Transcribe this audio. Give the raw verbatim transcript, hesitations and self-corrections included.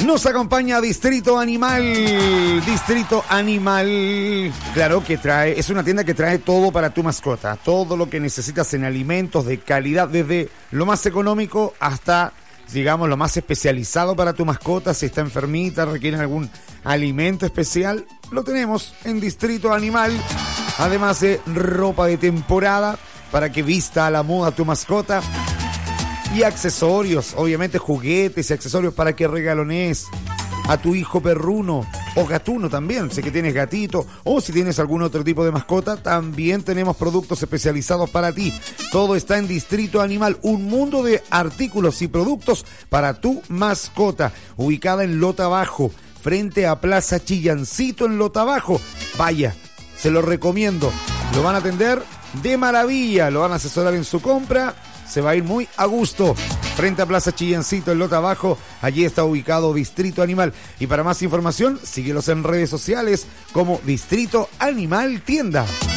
Nos acompaña Distrito Animal. Distrito Animal, claro que trae, es una tienda que trae todo para tu mascota. Todo lo que necesitas en alimentos de calidad, desde lo más económico hasta, digamos, lo más especializado para tu mascota. Si está enfermita, requiere algún alimento especial, lo tenemos en Distrito Animal. Además de ropa de temporada para que vista a la moda tu mascota. Y accesorios, obviamente juguetes y accesorios para que regalones a tu hijo perruno o gatuno también. Si que tienes gatito o si tienes algún otro tipo de mascota, también tenemos productos especializados para ti. Todo está en Distrito Animal, un mundo de artículos y productos para tu mascota. Ubicada en Lota Bajo, frente a Plaza Chillancito en Lota Bajo. Vaya, se lo recomiendo. Lo van a atender de maravilla, lo van a asesorar en su compra. Se va a ir muy a gusto. Frente a Plaza Chillancito en Lota Bajo, allí está ubicado Distrito Animal. Y para más información, síguelos en redes sociales como Distrito Animal Tienda.